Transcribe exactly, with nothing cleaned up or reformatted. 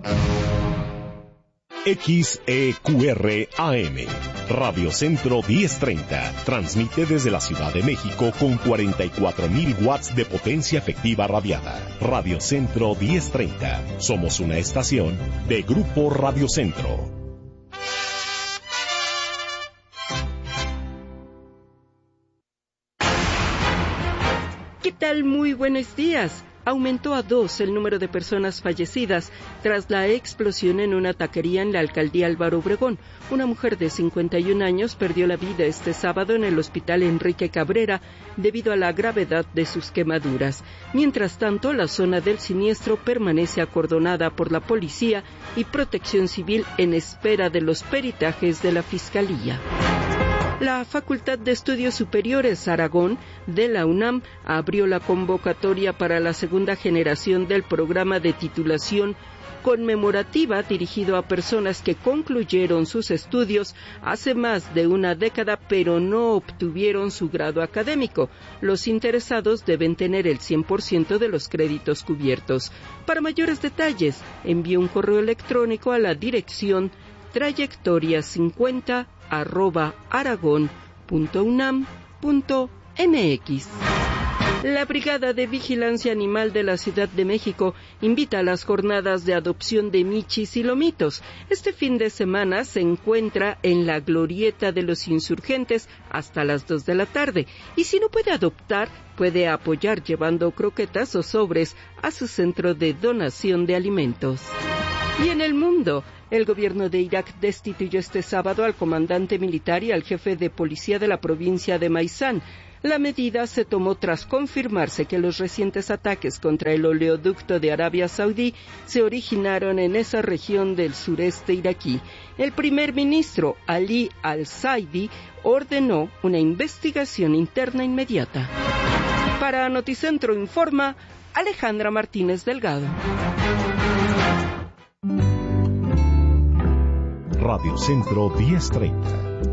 X E Q R A M, Radio Centro diez treinta, transmite desde la Ciudad de México con cuarenta y cuatro mil watts de potencia efectiva radiada. Radio Centro diez treinta, somos una estación de Grupo Radio Centro. ¿Qué tal? Muy buenos días. Aumentó a dos el número de personas fallecidas tras la explosión en una taquería en la alcaldía Álvaro Obregón. Una mujer de cincuenta y un años perdió la vida este sábado en el hospital Enrique Cabrera debido a la gravedad de sus quemaduras. Mientras tanto, la zona del siniestro permanece acordonada por la policía y protección civil en espera de los peritajes de la Fiscalía. La Facultad de Estudios Superiores Aragón de la UNAM abrió la convocatoria para la segunda generación del programa de titulación conmemorativa dirigido a personas que concluyeron sus estudios hace más de una década pero no obtuvieron su grado académico. Los interesados deben tener el cien por ciento de los créditos cubiertos. Para mayores detalles, envíe un correo electrónico a la dirección trayectoria cincuenta arroba aragón punto unam punto mx. La Brigada de Vigilancia Animal de la Ciudad de México invita a las jornadas de adopción de michis y lomitos. Este fin de semana se encuentra en la Glorieta de los Insurgentes hasta las dos de la tarde. Y si no puede adoptar, puede apoyar llevando croquetas o sobres a su centro de donación de alimentos. Y en el mundo, el gobierno de Irak destituyó este sábado al comandante militar y al jefe de policía de la provincia de Maizán. La medida se tomó tras confirmarse que los recientes ataques contra el oleoducto de Arabia Saudí se originaron en esa región del sureste iraquí. El primer ministro Ali al-Saidi ordenó una investigación interna inmediata. Para Noticentro Informa, Alejandra Martínez Delgado. Radio Centro diez treinta,